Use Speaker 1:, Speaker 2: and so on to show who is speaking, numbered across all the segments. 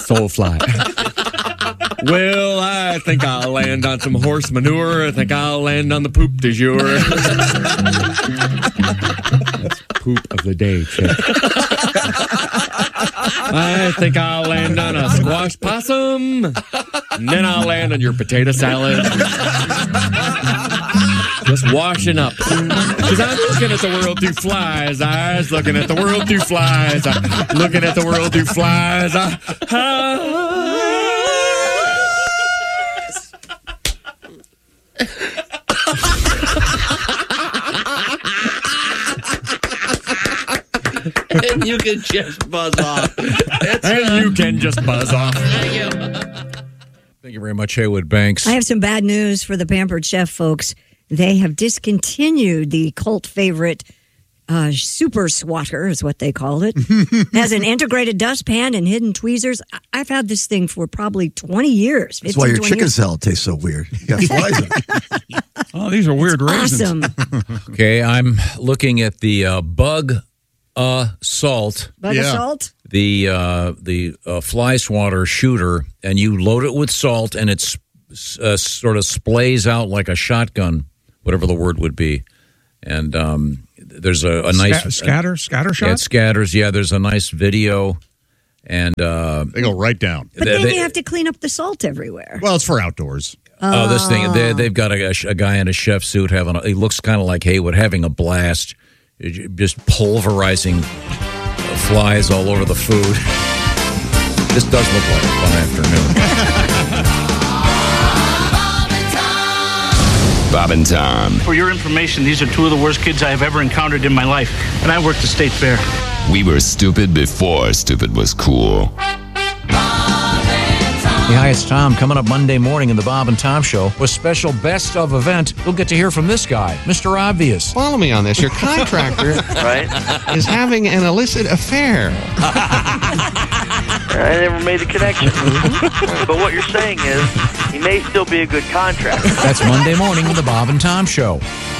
Speaker 1: Soulfly. Well, I think I'll land on some horse manure. I think I'll land on the poop du jour. That's poop of the day, chick. I think I'll land on a squash possum. And then I'll land on your potato salad. Just washing up. Because I'm looking at the world through flies' eyes. Looking at the world through flies' eyes. Looking at the world through flies' eyes.
Speaker 2: And you can just buzz off.
Speaker 1: And you can just buzz off.
Speaker 3: Thank you very much, Haywood Banks.
Speaker 4: I have some bad news for the Pampered Chef folks. They have discontinued the cult favorite Super Swatter, is what they call it. Has an integrated dustpan and hidden tweezers. I've had this thing for probably 20 years.
Speaker 5: That's why your chicken salad tastes so weird. You got flies in it.
Speaker 6: Oh, these are weird raisins.
Speaker 4: Awesome.
Speaker 3: Okay, I'm looking at the Bug Assault.
Speaker 4: Bug Assault?
Speaker 3: The fly swatter shooter, and you load it with salt, and it's sort of splays out like a shotgun, whatever the word would be. And there's a nice
Speaker 6: scatter shot.
Speaker 3: Yeah, it scatters. Yeah, there's a nice video, and
Speaker 7: they go right down.
Speaker 4: But then you have to clean up the salt everywhere.
Speaker 7: Well, it's for outdoors.
Speaker 3: Oh, this thing they've got a guy in a chef suit having. He looks kind of like Haywood having a blast, just pulverizing flies all over the food. This does look like a fun afternoon.
Speaker 8: Bob and Tom.
Speaker 9: For your information, these are two of the worst kids I have ever encountered in my life, and I worked the state fair.
Speaker 8: We were stupid before stupid was cool.
Speaker 3: Yeah, hi, it's Tom. Coming up Monday morning in the Bob and Tom Show with special best of event. We'll get to hear from this guy, Mr. Obvious.
Speaker 10: Follow me on this. Your contractor is having an illicit affair.
Speaker 11: I never made the connection. But what you're saying is he may still be a good contractor.
Speaker 3: That's Monday morning in the Bob and Tom Show.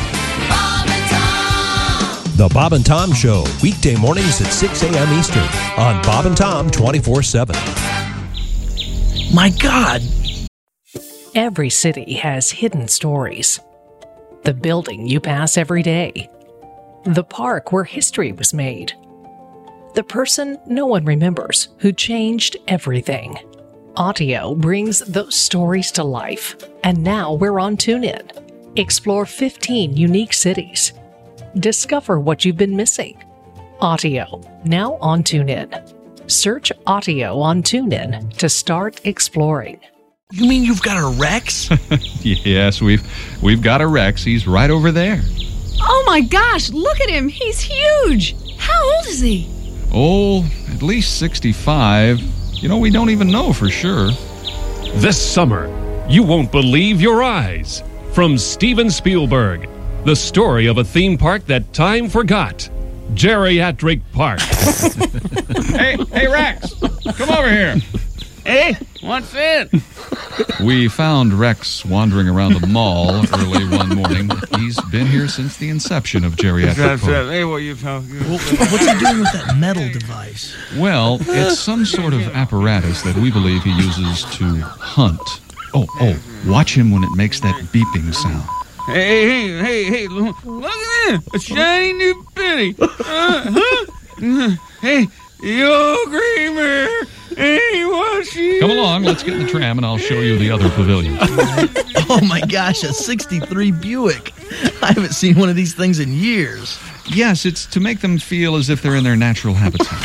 Speaker 12: The Bob and Tom Show, weekday mornings at 6 a.m. Eastern on Bob and Tom 24/7.
Speaker 13: My God!
Speaker 14: Every city has hidden stories. The building you pass every day. The park where history was made. The person no one remembers who changed everything. Audio brings those stories to life. And now we're on TuneIn. Explore 15 unique cities. Discover what you've been missing. Audio, now on TuneIn. Search Audio on TuneIn to start exploring.
Speaker 13: You mean you've got a Rex?
Speaker 15: Yes, we've got a Rex. He's right over there.
Speaker 16: Oh my gosh, look at him. He's huge. How old is he?
Speaker 15: Oh, at least 65. You know, we don't even know for sure.
Speaker 17: This summer, you won't believe your eyes. From Steven Spielberg, the story of a theme park that time forgot. Geriatric Park.
Speaker 15: Hey, Rex, come over here.
Speaker 2: Hey, what's it?
Speaker 15: We found Rex wandering around the mall early one morning. He's been here since the inception of Geriatric Park.
Speaker 2: Hey, what you talking?
Speaker 13: What's he doing with that metal device?
Speaker 15: Well, it's some sort of apparatus that we believe he uses to hunt. Oh, watch him when it makes that beeping sound.
Speaker 2: Hey, look at this. A shiny new penny. Hey, yo, Creamer. Hey, what's she?
Speaker 15: Come along, let's get in the tram and I'll show you the other pavilion.
Speaker 13: Oh my gosh, a 63 Buick. I haven't seen one of these things in years.
Speaker 15: Yes, it's to make them feel as if they're in their natural habitat.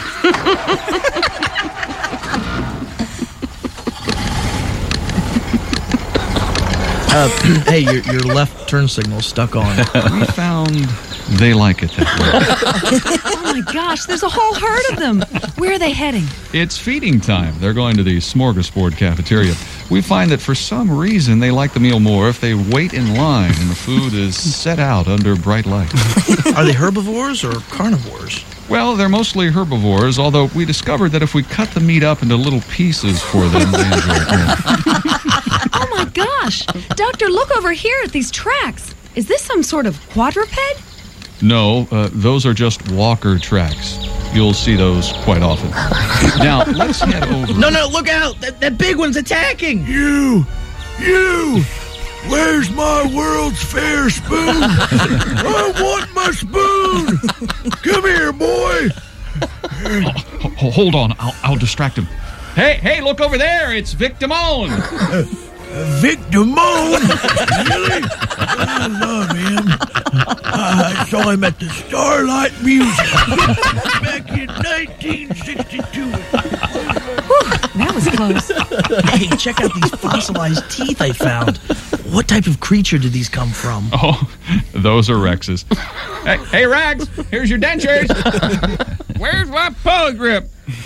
Speaker 13: Hey, your left turn signal's stuck on.
Speaker 15: We found they like it that way.
Speaker 16: Oh my gosh, there's a whole herd of them. Where are they heading?
Speaker 15: It's feeding time. They're going to the Smorgasbord cafeteria. We find that for some reason they like the meal more if they wait in line and the food is set out under bright light.
Speaker 13: Are they herbivores or carnivores?
Speaker 15: Well, they're mostly herbivores, although we discovered that if we cut the meat up into little pieces for them, they enjoy it more.
Speaker 16: Oh my gosh! Doctor, look over here at these tracks. Is this some sort of quadruped?
Speaker 15: No, those are just walker tracks. You'll see those quite often. Now, let's head over.
Speaker 13: No, look out! That big one's attacking!
Speaker 18: You! Where's my World's Fair spoon? I want my spoon! Come here, boy!
Speaker 15: Hold on, I'll distract him. Hey, look over there! It's Vic Damone!
Speaker 18: Vic Damone? Really? No, man. I saw him at the Starlight Museum back in 1962.
Speaker 16: That was close.
Speaker 13: Hey, check out these fossilized teeth I found. What type of creature did these come from?
Speaker 15: Oh, those are Rex's. Hey, Rags, here's your dentures.
Speaker 2: Where's my paw grip?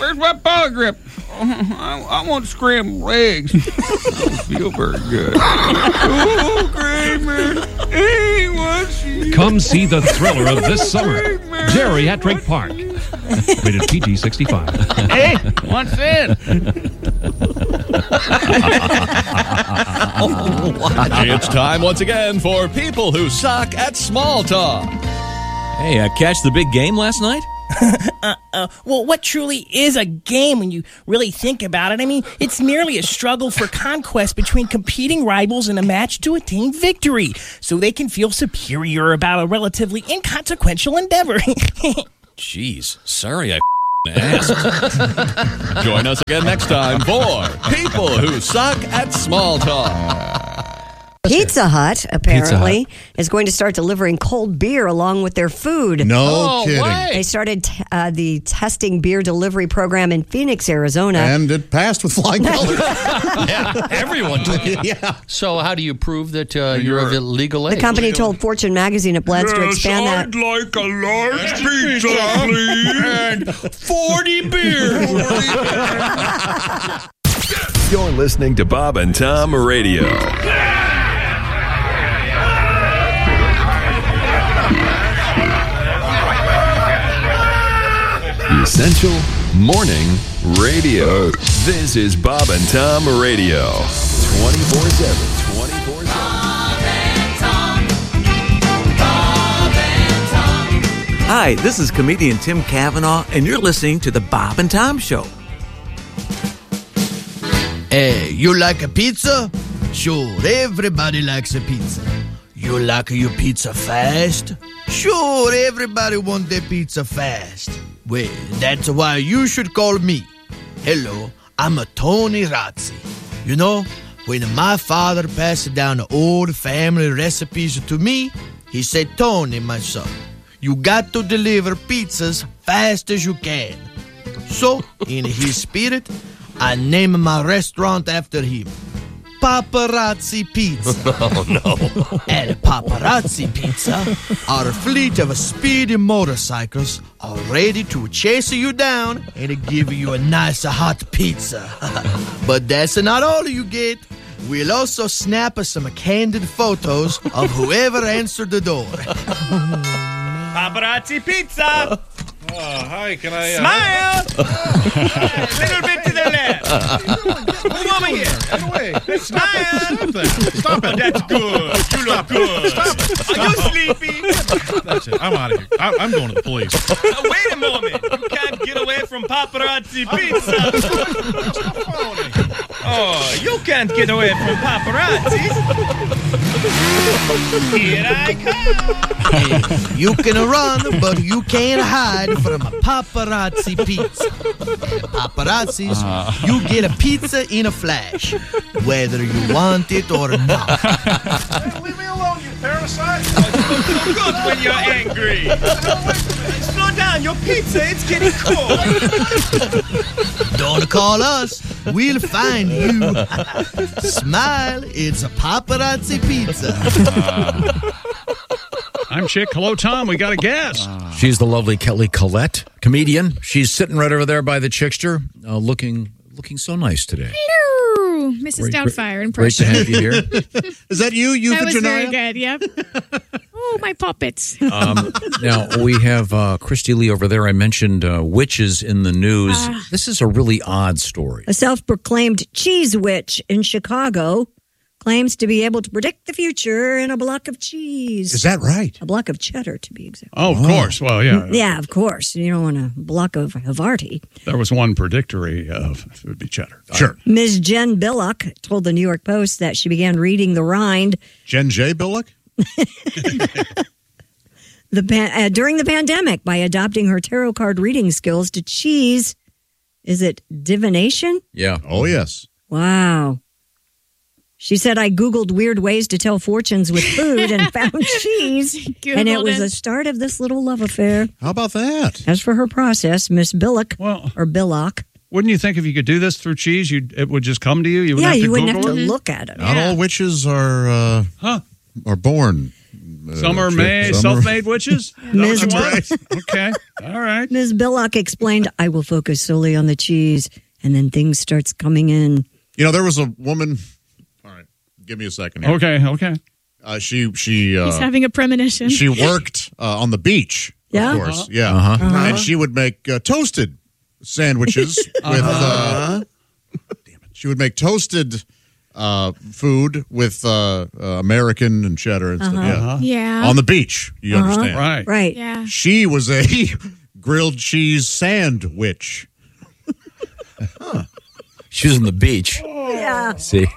Speaker 2: I want scrambled eggs. I don't feel very good. Oh, Kramer. Hey, what's she?
Speaker 17: Come see the thriller of this summer, Geriatric Park. Rated PG-65.
Speaker 2: Hey, what's that?
Speaker 19: It's time once again for People Who Suck at Small Talk.
Speaker 20: Hey, catch the big game last night?
Speaker 21: Well, what truly is a game when you really think about it? I mean, it's merely a struggle for conquest between competing rivals in a match to attain victory, so they can feel superior about a relatively inconsequential endeavor.
Speaker 19: Jeez, sorry I asked. Join us again next time for People Who Suck at Small Talk.
Speaker 4: Pizza Hut, apparently, is going to start delivering cold beer along with their food.
Speaker 7: No kidding.
Speaker 4: What? They started the testing beer delivery program in Phoenix, Arizona.
Speaker 7: And it passed with flying colors.
Speaker 20: Yeah, everyone did.
Speaker 7: Yeah.
Speaker 20: So how do you prove that you're of illegal age?
Speaker 4: The company told Fortune magazine it plans to expand that.
Speaker 18: I'd like a large pizza, please.
Speaker 20: And 40 beers.
Speaker 22: You're listening to Bob and Tom Radio. Essential Morning Radio. This is Bob and Tom Radio. 24/7.
Speaker 23: Hi, this is comedian Tim Cavanaugh, and you're listening to the Bob and Tom Show.
Speaker 13: Hey, you like a pizza? Sure, everybody likes a pizza. You like your pizza fast? Sure, everybody wants their pizza fast. Well, that's why you should call me. Hello, I'm a Tony Razzi. You know, when my father passed down the old family recipes to me, he said, Tony, my son, you got to deliver pizzas fast as you can. So, in his spirit, I named my restaurant after him. Paparazzi Pizza.
Speaker 20: Oh, no.
Speaker 13: At Paparazzi Pizza, our fleet of speedy motorcycles are ready to chase you down and give you a nice hot pizza. But that's not all you get. We'll also snap some candid photos of whoever answered the door.
Speaker 2: Paparazzi Pizza.
Speaker 18: Hi, can I...
Speaker 2: Smile! A little bit to the left. Move over here. Smile!
Speaker 18: Stop it.
Speaker 2: That's good. You look good.
Speaker 18: Stop it.
Speaker 2: Are you sleepy?
Speaker 18: That's it. I'm out of here. I'm going to the police.
Speaker 2: Wait a moment. You can't get away from Paparazzi Pizza. Oh, you can't get away from paparazzi. Here I come.
Speaker 13: You can run, but you can't hide from a Paparazzi Pizza. Paparazzis, you get a pizza in a flash, whether you want it or not.
Speaker 18: Hey, leave me alone, you parasite.
Speaker 2: You look so good when you're angry. Slow down, your pizza, it's getting cold.
Speaker 13: Don't call us. We'll find you. Smile, it's a Paparazzi Pizza.
Speaker 6: I'm Chick. Hello, Tom. We got a guest.
Speaker 3: She's the lovely Kelly Collette, comedian. She's sitting right over there by the Chickster, looking so nice today.
Speaker 24: Hello, Mrs. Doubtfire
Speaker 3: Great to
Speaker 24: impression.
Speaker 3: have you here.
Speaker 7: Is that you? You,
Speaker 24: That was very
Speaker 7: Janaya?
Speaker 24: good, yep. Oh, my puppets.
Speaker 3: Now, we have Christy Lee over there. I mentioned witches in the news. This is a really odd story.
Speaker 4: A self-proclaimed cheese witch in Chicago claims to be able to predict the future in a block of cheese.
Speaker 7: Is that right?
Speaker 4: A block of cheddar, to be exact.
Speaker 6: Oh, of course. Well, yeah.
Speaker 4: Yeah, of course. You don't want a block of Havarti.
Speaker 6: There was one predictory of it would be cheddar.
Speaker 7: Sure.
Speaker 4: Ms. Jen Billock told the New York Post that she began reading the rind.
Speaker 7: Jen J. Billick?
Speaker 4: During the pandemic by adopting her tarot card reading skills to cheese. Is it divination?
Speaker 3: Yeah.
Speaker 7: Oh, yes.
Speaker 4: Wow. She said, I Googled weird ways to tell fortunes with food and found cheese. And it was the start of this little love affair.
Speaker 7: How about that?
Speaker 4: As for her process, Miss Billock, or Billock.
Speaker 6: Wouldn't you think if you could do this through cheese, it would just come to you? You
Speaker 4: you wouldn't have to
Speaker 6: Google it?
Speaker 4: look at it.
Speaker 7: Not all witches are born.
Speaker 6: Some are self-made witches?
Speaker 4: Ms.
Speaker 6: Okay. All right.
Speaker 4: Ms. Billock explained, I will focus solely on the cheese, and then things starts coming in.
Speaker 7: You know, there was a woman. All right, give me a second here.
Speaker 6: Okay.
Speaker 7: She
Speaker 24: He's having a premonition.
Speaker 7: She worked on the beach,
Speaker 4: Yeah?
Speaker 7: of course. Yeah. And she would make toasted sandwiches with damn it. She would make toasted food with American and cheddar and stuff.
Speaker 24: Yeah.
Speaker 7: On the beach, you understand.
Speaker 6: Right.
Speaker 24: Yeah.
Speaker 7: She was a grilled cheese sandwich.
Speaker 3: She was on the beach.
Speaker 4: Yeah.
Speaker 3: See,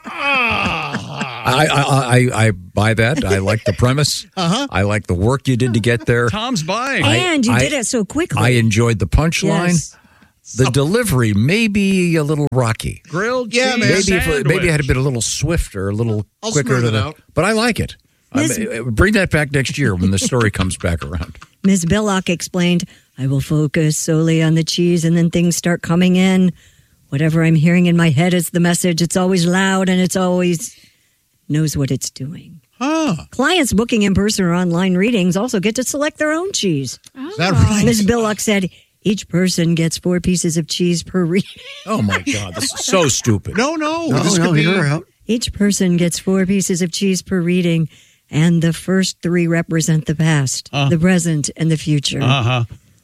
Speaker 3: I buy that. I like the premise. I like the work you did to get there.
Speaker 6: Tom's buying.
Speaker 4: And you did it so quickly.
Speaker 3: I enjoyed the punchline.
Speaker 4: Yes.
Speaker 3: The delivery may be a little rocky.
Speaker 6: Grilled cheese sandwich.
Speaker 3: Maybe it had been a little swifter, a little quicker. But I like it. Bring that back next year when the story comes back around.
Speaker 4: Ms. Billock explained, I will focus solely on the cheese, and then things start coming in. Whatever I'm hearing in my head is the message. It's always loud, and it's always knows what it's doing. Clients booking in-person or online readings also get to select their own cheese.
Speaker 7: Is that right?
Speaker 4: Ms. Billock said, each person gets 4 pieces of cheese per reading.
Speaker 3: Oh, my God. This is so stupid.
Speaker 7: No. This could be
Speaker 10: out.
Speaker 4: Each person gets 4 pieces of cheese per reading, and the first 3 represent the past, the present, and the future. I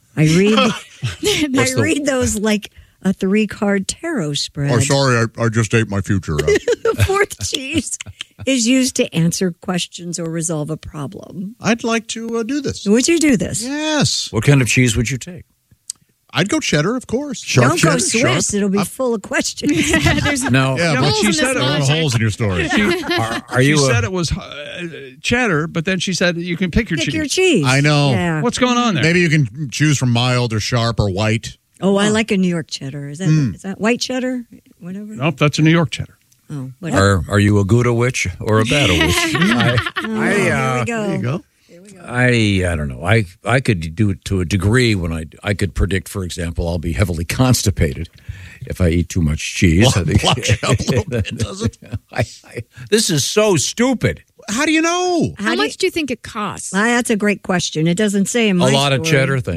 Speaker 4: read those like a 3-card tarot spread.
Speaker 7: Oh, sorry, I just ate my future.
Speaker 4: The 4th cheese is used to answer questions or resolve a problem.
Speaker 7: I'd like to do this.
Speaker 4: Would you do this?
Speaker 7: Yes.
Speaker 3: What kind of cheese would you take?
Speaker 7: I'd go cheddar, of course.
Speaker 4: Don't go Swiss. It'll be full of questions.
Speaker 3: No.
Speaker 7: Yeah, but
Speaker 6: she said
Speaker 7: there are holes in your story.
Speaker 6: She said it was cheddar, but then she said you can pick your cheese.
Speaker 4: Pick your cheese.
Speaker 7: I know.
Speaker 4: Yeah.
Speaker 6: What's going on there?
Speaker 7: Maybe you can choose from mild or sharp or white.
Speaker 4: Oh, I like a New York cheddar. Is that white cheddar? Whatever.
Speaker 6: Nope, that's a New York cheddar.
Speaker 4: Oh, whatever.
Speaker 3: Are you a Gouda witch or a Bata witch?
Speaker 4: Here we go.
Speaker 10: There you go.
Speaker 3: I don't know. I could do it to a degree when I could predict, for example, I'll be heavily constipated if I eat too much cheese.
Speaker 7: Blotch up a little bit, does it?
Speaker 3: This is so stupid.
Speaker 7: How do you know?
Speaker 24: How much do you think it costs?
Speaker 4: That's a great question. It doesn't say in my
Speaker 3: A lot of
Speaker 4: story.
Speaker 3: cheddar thing.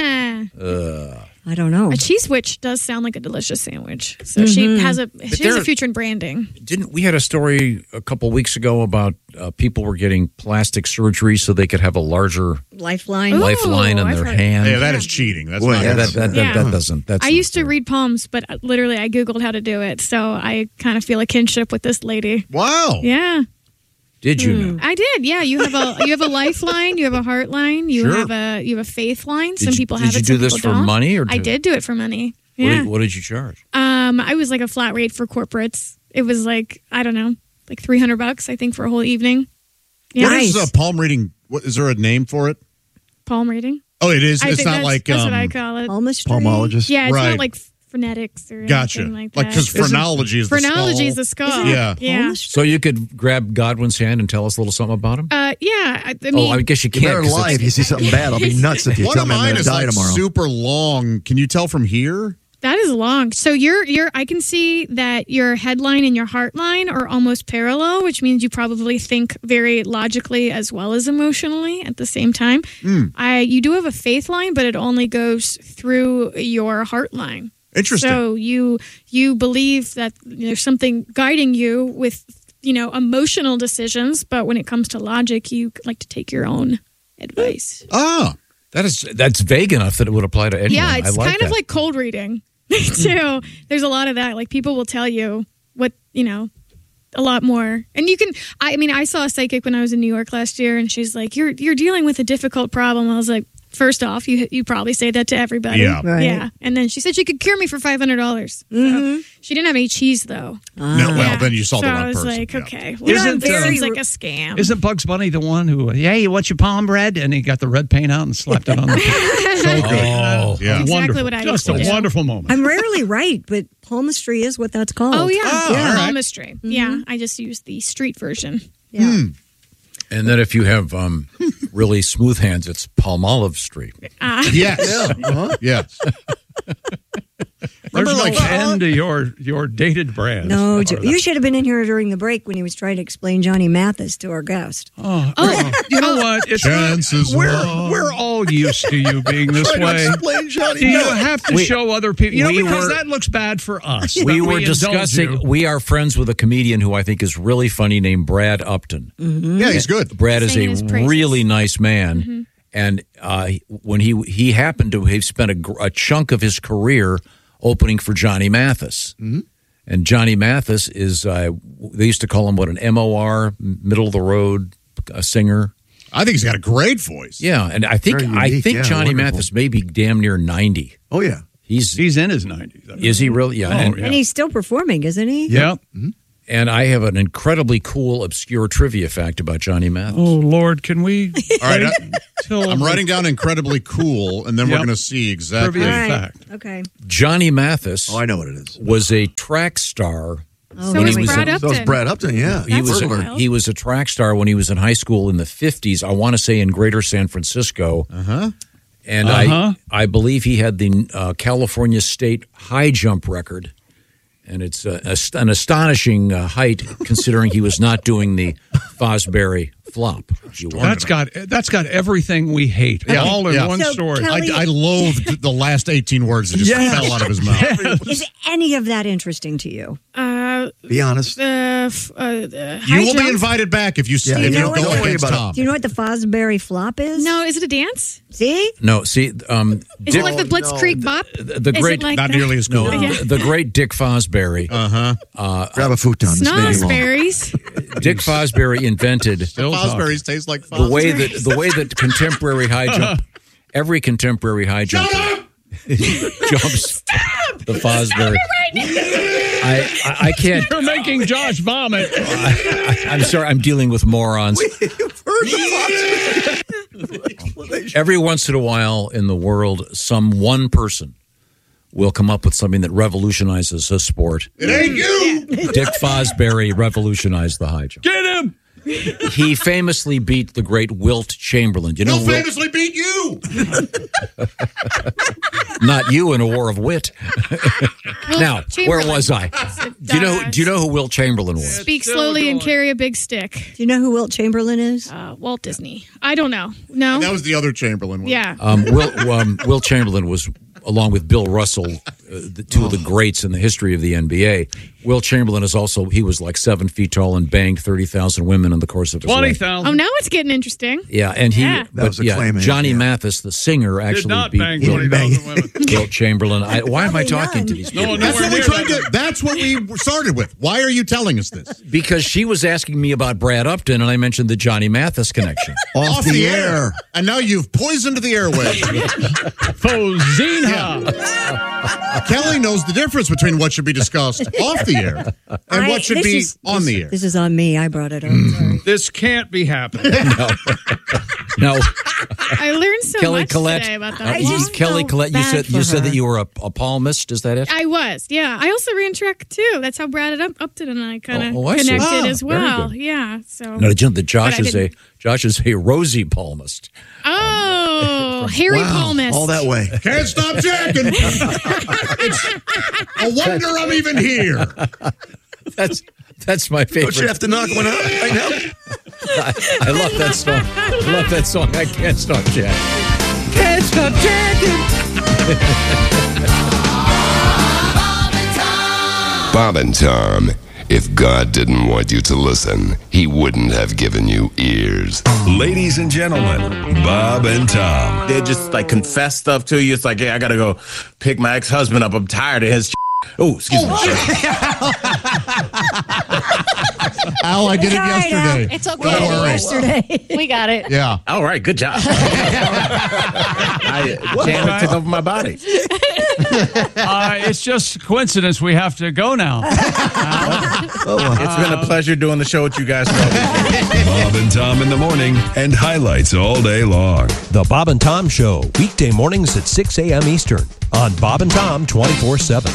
Speaker 4: I don't know.
Speaker 24: A cheese witch does sound like a delicious sandwich. So she has a future in branding.
Speaker 3: Didn't we had a story a couple weeks ago about people were getting plastic surgery so they could have a larger
Speaker 4: lifeline
Speaker 3: in their hand?
Speaker 7: Yeah, that is cheating. That's
Speaker 3: Well,
Speaker 7: not
Speaker 3: yeah,
Speaker 7: good.
Speaker 3: that doesn't. That's
Speaker 24: I used to read palms, but literally I Googled how to do it. So I kind of feel a kinship with this lady.
Speaker 7: Wow.
Speaker 24: Yeah.
Speaker 3: Did you know?
Speaker 24: I did. Yeah, you have a lifeline, you have a heart line, you have a faith line. Some people have it.
Speaker 3: Did you
Speaker 24: Some
Speaker 3: do this
Speaker 24: people
Speaker 3: for
Speaker 24: don't.
Speaker 3: money or?
Speaker 24: I did do it for money. Yeah.
Speaker 3: What did you charge?
Speaker 24: I was like a flat rate for corporates. It was like I don't know, like $300 I think for a whole evening. Yeah.
Speaker 7: What is a palm reading? What is there a name for it?
Speaker 24: Palm reading.
Speaker 7: Oh, it is.
Speaker 24: I
Speaker 7: It's
Speaker 24: think
Speaker 7: not
Speaker 24: that's,
Speaker 7: like
Speaker 24: that's what I call it.
Speaker 4: Palmistry?
Speaker 10: Palmologist.
Speaker 24: Yeah, it's
Speaker 7: Right.
Speaker 24: not like phonetics or
Speaker 7: Gotcha.
Speaker 24: anything like that.
Speaker 7: Like because phrenology is the skull.
Speaker 24: Phrenology is the skull.
Speaker 7: Yeah.
Speaker 24: Yeah.
Speaker 3: So you could grab Godwin's hand and tell us a little something about him?
Speaker 24: Yeah. I mean,
Speaker 3: I guess you
Speaker 10: You
Speaker 3: can't.
Speaker 10: better
Speaker 3: 'cause
Speaker 10: lie
Speaker 3: it's-
Speaker 10: if you see something bad. I'll be nuts if you
Speaker 7: One
Speaker 10: tell
Speaker 7: of
Speaker 10: me I'm
Speaker 7: mine
Speaker 10: going to
Speaker 7: is
Speaker 10: die
Speaker 7: like
Speaker 10: tomorrow.
Speaker 7: super long. Can you tell from here?
Speaker 24: that is long. So I can see that your headline and your heart line are almost parallel, which means you probably think very logically as well as emotionally at the same time. You do have a faith line, but it only goes through your heart line.
Speaker 7: Interesting.
Speaker 24: So you believe that there's something guiding you with, emotional decisions, but when it comes to logic, you like to take your own advice.
Speaker 3: That's vague enough that it would apply to anyone.
Speaker 24: Yeah, it's
Speaker 3: I like
Speaker 24: kind of
Speaker 3: that.
Speaker 24: like cold reading too. There's a lot of that. Like people will tell you what, a lot more. And you can, I saw a psychic when I was in New York last year, and she's like, you're dealing with a difficult problem. I was like, first off, you probably say that to everybody.
Speaker 7: Yeah.
Speaker 24: Right. Yeah. And then she said she could cure me for $500. So she didn't have any cheese, though.
Speaker 7: No, well, then you saw the wrong person.
Speaker 24: So I was like, okay. Well,
Speaker 6: Isn't,
Speaker 24: that seems like a scam.
Speaker 6: Isn't Bugs Bunny the one who, you want your palm red? And he got the red paint out and slapped it on the
Speaker 7: So good.
Speaker 6: Oh,
Speaker 7: yeah.
Speaker 24: Exactly
Speaker 6: wonderful.
Speaker 24: what I used
Speaker 6: Just
Speaker 24: to
Speaker 6: a
Speaker 24: do.
Speaker 6: wonderful moment.
Speaker 4: I'm rarely right, but palmistry is what that's called.
Speaker 24: Oh, yeah.
Speaker 6: all right.
Speaker 24: Palmistry. Yeah. I just used the street version.
Speaker 4: Yeah.
Speaker 3: And then if you have really smooth hands, it's Palmolive Street.
Speaker 7: Yes. Yes.
Speaker 6: There's
Speaker 7: Remember,
Speaker 6: no end to your dated brand.
Speaker 4: No, you should have been in here during the break when he was trying to explain Johnny Mathis to our guest.
Speaker 6: You know what?
Speaker 7: Chances
Speaker 6: we're all used to you being this way.
Speaker 18: Explain Johnny.
Speaker 6: Do you have to show other people? Because
Speaker 3: were-
Speaker 6: that looks bad for us.
Speaker 3: We
Speaker 6: that
Speaker 3: were
Speaker 6: indulge
Speaker 3: discussing,
Speaker 6: you.
Speaker 3: we are friends with a comedian who I think is really funny named Brad Upton.
Speaker 7: Yeah, he's good.
Speaker 3: Brad is
Speaker 24: Singing his
Speaker 3: a
Speaker 24: praises.
Speaker 3: really nice man. And when he happened to have spent a chunk of his career opening for Johnny Mathis. And Johnny Mathis is, they used to call him, an MOR, middle of the road singer.
Speaker 7: I think he's got a great voice.
Speaker 3: Yeah, and I think
Speaker 18: Very unique, yeah,
Speaker 3: Johnny
Speaker 18: wonderful.
Speaker 3: Mathis may be damn near 90.
Speaker 18: Oh, yeah.
Speaker 3: He's
Speaker 6: in his 90s.
Speaker 3: Is he really? Yeah.
Speaker 4: And he's still performing, isn't he?
Speaker 6: Yeah.
Speaker 3: And I have an incredibly cool, obscure trivia fact about Johnny Mathis.
Speaker 6: Oh, Lord, can we?
Speaker 7: All right. I'm writing down incredibly cool, and then we're
Speaker 6: Yep.
Speaker 7: going to see exactly.
Speaker 6: Trivia
Speaker 4: All right.
Speaker 6: fact.
Speaker 4: Okay.
Speaker 3: Johnny Mathis
Speaker 18: Oh, I know what it is.
Speaker 3: was a track star.
Speaker 24: So
Speaker 3: when
Speaker 24: was
Speaker 3: he was
Speaker 24: Brad
Speaker 3: a-
Speaker 24: Upton.
Speaker 18: That was Brad Upton, yeah.
Speaker 3: He was a track star when he was in high school in the 50s. I want to say in Greater San Francisco. And I believe he had the California State high jump record. And it's an astonishing height considering he was not doing the Fosbury flop. if you will.
Speaker 6: That's got everything we hate all in one
Speaker 4: So,
Speaker 6: story.
Speaker 4: Kelly-
Speaker 7: I loathed the last 18 words that just fell out of his mouth.
Speaker 4: Is any of that interesting to you?
Speaker 18: Be honest.
Speaker 7: You will be invited back if you
Speaker 4: Do you
Speaker 7: if you
Speaker 4: know
Speaker 7: don't
Speaker 4: what
Speaker 7: go
Speaker 4: the-
Speaker 7: against Tom.
Speaker 4: Do you know what the Fosbury flop is?
Speaker 24: No, is it a dance?
Speaker 4: See?
Speaker 3: No, see,
Speaker 24: Is it like the Blitzkrieg Bop?
Speaker 3: the
Speaker 24: Is
Speaker 3: great,
Speaker 24: it like
Speaker 7: Not
Speaker 24: that?
Speaker 7: nearly as cool.
Speaker 3: the great Dick Fosbury.
Speaker 18: Grab a futon. This may be long.
Speaker 24: Snozberries.
Speaker 3: Dick Fosbury invented
Speaker 7: Fosbury's taste like
Speaker 3: the way that contemporary high jump, every contemporary high jump jumps the Fosbury. I can't.
Speaker 6: You're making Josh vomit.
Speaker 3: I'm sorry. I'm dealing with morons. Every once in a while in the world, some one person will come up with something that revolutionizes a sport.
Speaker 7: It ain't you.
Speaker 3: Dick Fosbury revolutionized the high jump.
Speaker 6: Get him.
Speaker 3: He famously beat the great Wilt Chamberlain. You know,
Speaker 7: He'll famously beat you.
Speaker 3: not you in a war of wit. Now, where
Speaker 24: Chamberlain.
Speaker 3: was I? Do you know who Wilt Chamberlain was?
Speaker 24: Speak slowly and carry a big stick.
Speaker 4: Do you know who Wilt Chamberlain is?
Speaker 24: Walt Disney. I don't know. No.
Speaker 7: That was the other Chamberlain one.
Speaker 24: Yeah.
Speaker 3: Wilt Chamberlain was, along with Bill Russell, the two of the greats in the history of the NBA. Wilt Chamberlain he was like 7 feet tall and banged 30,000 women in the course of his life.
Speaker 6: 20,000.
Speaker 24: Oh, now it's getting interesting.
Speaker 3: Yeah, and
Speaker 24: Yeah.
Speaker 18: That was a claim,
Speaker 3: Johnny
Speaker 18: yeah.
Speaker 3: Mathis, the singer,
Speaker 6: Did
Speaker 3: actually
Speaker 6: not
Speaker 3: beat
Speaker 6: bang
Speaker 3: Wilt,
Speaker 6: 20,000 women.
Speaker 3: Wilt Chamberlain. Why am I talking to these people?
Speaker 7: That's what we tried to. That's what we started with. Why are you telling us this?
Speaker 3: Because she was asking me about Brad Upton, and I mentioned the Johnny Mathis connection.
Speaker 7: Off the air. And now you've poisoned the airwaves.
Speaker 6: Fozina.
Speaker 7: Kelly knows the difference between what should be discussed off the air and what should be on the air.
Speaker 4: This is on me. I brought it up. Sorry.
Speaker 6: This can't be happening.
Speaker 3: No,
Speaker 24: I learned so
Speaker 3: Kelly
Speaker 24: much
Speaker 3: Collette.
Speaker 24: today about
Speaker 3: uh,
Speaker 24: that.
Speaker 3: Kelly Collette, you said that you were a palmist. Is that it?
Speaker 24: I was, yeah. I also ran track too. That's how Brad Upton and I kind of
Speaker 3: Oh, I see.
Speaker 24: connected as
Speaker 3: very
Speaker 24: well.
Speaker 3: good.
Speaker 24: Yeah. So.
Speaker 3: No, that Josh
Speaker 24: But I
Speaker 3: is a rosy palmist.
Speaker 24: Oh, Harry Palmist.
Speaker 18: All that way.
Speaker 7: Can't stop jacking. It's a wonder I'm even here.
Speaker 3: That's my favorite.
Speaker 18: Don't you have to knock one out right now?
Speaker 3: I love that song. I love that song. I can't stop jacking. Can't stop jacking.
Speaker 1: Bob and Tom. If God didn't want you to listen, he wouldn't have given you ears.
Speaker 5: Ladies and gentlemen, Bob and Tom.
Speaker 8: They just like confess stuff to you. It's like, hey, I gotta go pick my ex-husband up. I'm tired of his. Oh, excuse me.
Speaker 7: Al, I did it yesterday.
Speaker 16: It's okay.
Speaker 7: Don't worry.
Speaker 4: Yesterday.
Speaker 16: We got it.
Speaker 7: Yeah.
Speaker 23: All right, good job. I jammed it over my body.
Speaker 6: It's just coincidence we have to go now.
Speaker 23: It's been a pleasure doing the show with you guys.
Speaker 5: Bob and Tom in the morning and highlights all day long.
Speaker 9: The Bob and Tom Show, weekday mornings at 6 a.m. Eastern on Bob and Tom 24/7.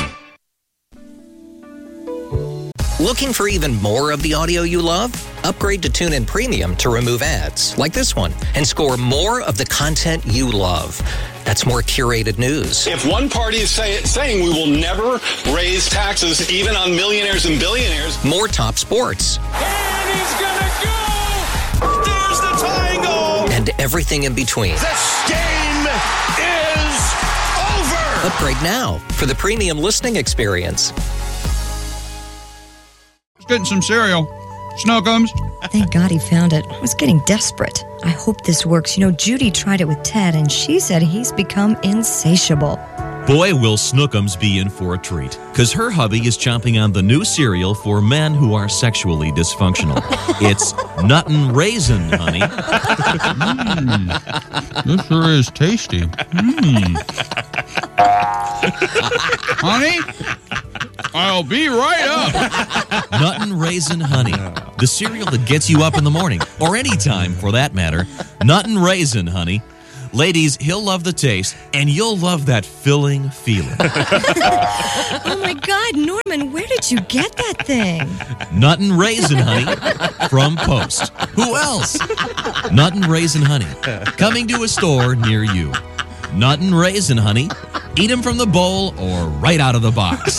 Speaker 11: Looking for even more of the audio you love? Upgrade to TuneIn Premium to remove ads, like this one, and score more of the content you love. That's more curated news.
Speaker 12: If one party is saying we will never raise taxes even on millionaires and billionaires.
Speaker 11: More top sports.
Speaker 12: And he's gonna go! There's the tying goal!
Speaker 11: And everything in between.
Speaker 12: This game is over!
Speaker 11: Upgrade now for the premium listening experience.
Speaker 6: Getting some cereal. Snookums.
Speaker 4: Thank God he found it. I was getting desperate. I hope this works. You know, Judy tried it with Ted, and she said he's become insatiable.
Speaker 14: Boy, will Snookums be in for a treat, because her hubby is chomping on the new cereal for men who are sexually dysfunctional. It's Nuttin' Raisin, honey.
Speaker 6: This sure is tasty. Honey, I'll be right up.
Speaker 14: Nuttin' Raisin Honey, the cereal that gets you up in the morning, or any time for that matter. Nuttin' Raisin Honey. Ladies, he'll love the taste, and you'll love that filling feeling.
Speaker 4: Oh, my God, Norman, where did you get that thing?
Speaker 14: Nuttin' Raisin Honey from Post. Who else? Nuttin' Raisin Honey, coming to a store near you. Nuttin' Raisin Honey, eat them from the bowl or right out of the box.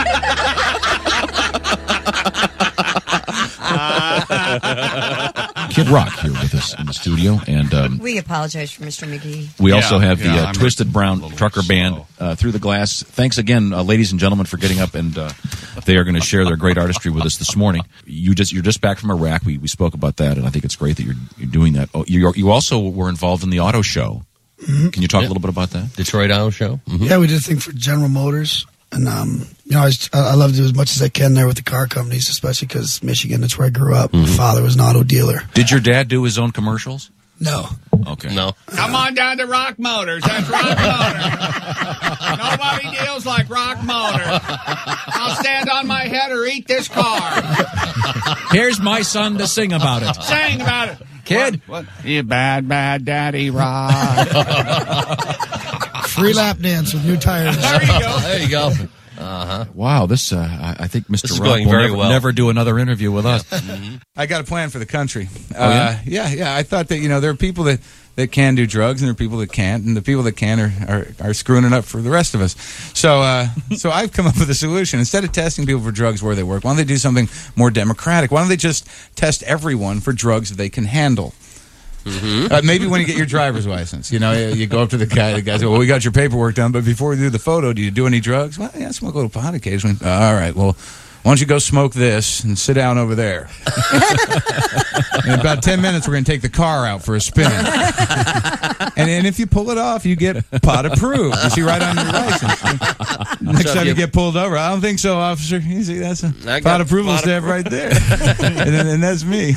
Speaker 3: Kid Rock here with us in the studio, and
Speaker 4: We apologize for Mr. McGee.
Speaker 3: we also have the Twisted Brown Trucker Band through the glass. Thanks again, ladies and gentlemen, for getting up, and they are going to share their great artistry with us this morning. You're just back from Iraq. We spoke about that, and I think it's great that you're doing that. Oh, you also were involved in the auto show.
Speaker 25: Mm-hmm.
Speaker 3: Can you talk a little bit about that?
Speaker 19: Detroit Auto Show?
Speaker 25: Mm-hmm. Yeah, we did a thing for General Motors. And, I love to do as much as I can there with the car companies, especially because Michigan, that's where I grew up. My father was an auto dealer.
Speaker 3: Did your dad do his own commercials?
Speaker 25: No.
Speaker 3: Okay.
Speaker 19: No.
Speaker 6: Come on down to Rock Motors. That's Rock Motors. Nobody deals like Rock Motors. I'll stand on my head or eat this car.
Speaker 3: Here's my son to sing about it.
Speaker 6: Sing about it.
Speaker 3: Kid.
Speaker 6: What? You bad daddy Rock.
Speaker 25: Free lap dance with new tires.
Speaker 6: There you go.
Speaker 19: There you go. Uh-huh.
Speaker 3: Wow, this I think Mr.
Speaker 19: is
Speaker 3: Rock
Speaker 19: going
Speaker 3: will
Speaker 19: very
Speaker 3: never,
Speaker 19: well.
Speaker 3: never do another interview with us.
Speaker 2: I got a plan for the country.
Speaker 3: Yeah?
Speaker 2: Yeah. I thought that there are people that can do drugs, and there are people that can't, and the people that can are screwing it up for the rest of us. So I've come up with a solution. Instead of testing people for drugs where they work, why don't they do something more democratic? Why don't they just test everyone for drugs that they can handle? Mm-hmm. Maybe when you get your driver's license, you go up to the guy. The guy says, "Well, we got your paperwork done, but before we do the photo, do you do any drugs?" Well, yeah, I smoke a little pot occasionally. All right, well, why don't you go smoke this and sit down over there? In about 10 minutes, we're going to take the car out for a spin. And if you pull it off, you get pot approved. You see right on your license. Next time you get pulled over, I don't think so, officer. You see, that's a pot approval stamp right there. and that's me.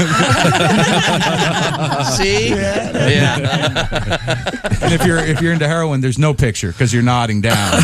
Speaker 19: See?
Speaker 2: Yeah. And if you're into heroin, there's no picture because you're nodding down.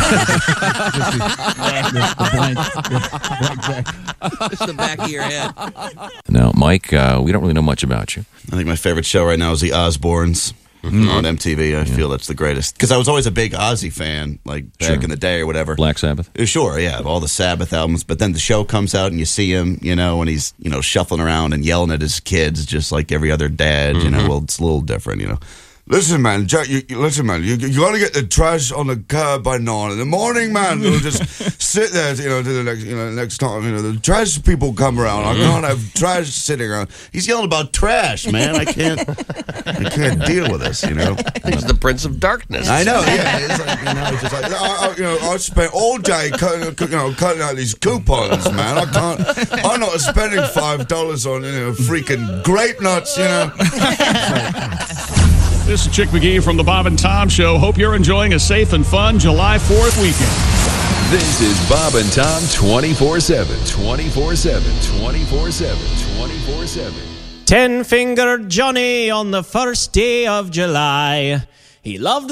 Speaker 19: It's the back of your head.
Speaker 3: Now, Mike, we don't really know much about you.
Speaker 26: I think my favorite show right now is The Osbournes on MTV. I feel that's the greatest. Because I was always a big Ozzy fan, like back in the day or whatever.
Speaker 3: Black Sabbath?
Speaker 26: Sure, yeah, of all the Sabbath albums. But then the show comes out and you see him, and he's, shuffling around and yelling at his kids just like every other dad. Well, it's a little different,
Speaker 27: Listen, man, Jack, you got to get the trash on the curb by 9 in the morning, man. You'll just sit there, till the next time, the trash people come around. I can't have trash sitting around.
Speaker 26: He's yelling about trash, man. I can't deal with this,
Speaker 19: He's the Prince of Darkness.
Speaker 26: I know, yeah. It's like,
Speaker 27: it's just like, I spent all day cutting out these coupons, man. I'm not spending $5 on, freaking grape nuts,
Speaker 6: This is Chick McGee from the Bob and Tom Show. Hope you're enjoying a safe and fun July 4th weekend.
Speaker 1: This is Bob and Tom 24/7, 24/7, 24/7, 24/7.
Speaker 10: 10-fingered Johnny on the first day of July. He loved